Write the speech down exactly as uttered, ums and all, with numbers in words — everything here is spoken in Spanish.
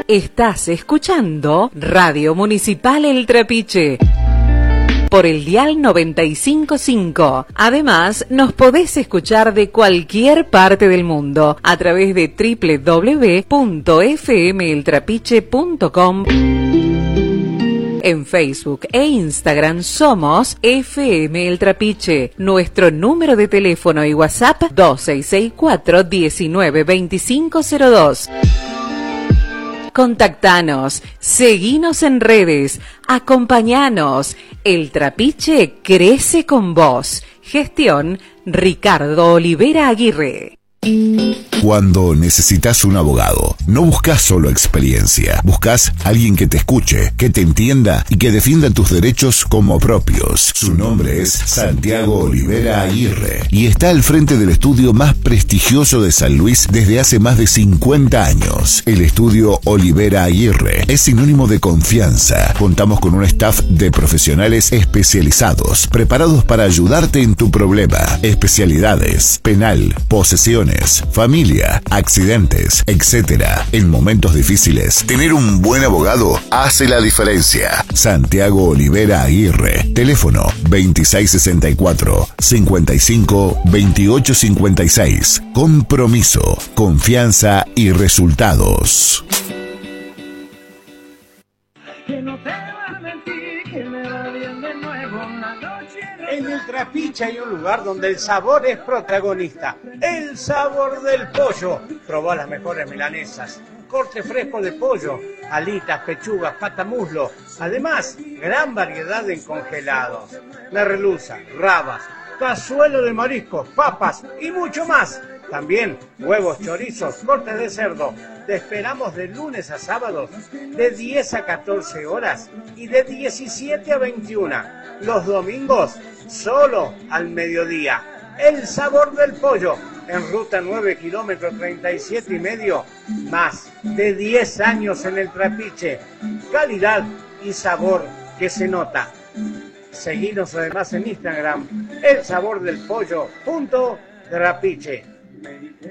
Estás escuchando Radio Municipal El Trapiche por el dial noventa y cinco punto cinco. Además, nos podés escuchar de cualquier parte del mundo a través de doble u doble u doble u punto f m el trapiche punto com. En Facebook e Instagram somos F M El Trapiche. Nuestro número de teléfono y WhatsApp dos seis seis cuatro, diecinueve, veinticinco cero dos. Contactanos, seguinos en redes, acompañanos. El Trapiche crece con vos. Gestión Ricardo Olivera Aguirre. Cuando necesitas un abogado, no buscas solo experiencia, buscas alguien que te escuche, que te entienda y que defienda tus derechos como propios. Su nombre es Santiago Olivera Aguirre y está al frente del estudio más prestigioso de San Luis desde hace más de cincuenta años. El estudio Olivera Aguirre es sinónimo de confianza. Contamos con un staff de profesionales especializados, preparados para ayudarte en tu problema. Especialidades: penal, posesiones, familia, accidentes, etcétera. En momentos difíciles, tener un buen abogado hace la diferencia. Santiago Olivera Aguirre. Teléfono veintiséis sesenta y cuatro, cincuenta y cinco, veintiocho cincuenta y seis. Compromiso, confianza y resultados. Que no te va a mentir, que me va bien de nuevo una noche. En el Trapiche hay un lugar donde el sabor es protagonista. El sabor del pollo. Probá las mejores milanesas, corte fresco de pollo, alitas, pechugas, patamuslo. Además, gran variedad en congelados. Merluza, rabas, cazuelo de mariscos, papas y mucho más. También huevos, chorizos, cortes de cerdo. Te esperamos de lunes a sábados de diez a catorce horas y de diecisiete a veintiuna. Los domingos solo al mediodía. El sabor del pollo en ruta nueve, kilómetro treinta y siete y medio. Más de diez años en el Trapiche. Calidad y sabor que se nota. Seguinos además en Instagram, el sabor del pollo punto trapiche.